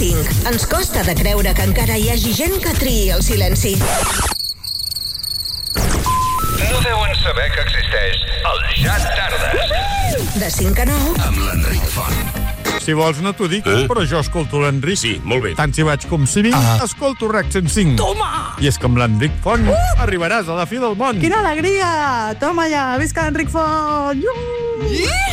5. Ens costa de creure que encara hi hagi gent que triï el silenci. No deuen saber que existeix el Ja Tardes. De 5 a 9. Amb l'Enric Font. Si vols no t'ho dic, però jo escolto l'Enric. Sí, molt bé. Tant si vaig com si vinc, escolto RAC 105. Toma! I és que amb l'Enric Font arribaràs a la fi del món. Quina alegria! Toma ja, visca Enric Font!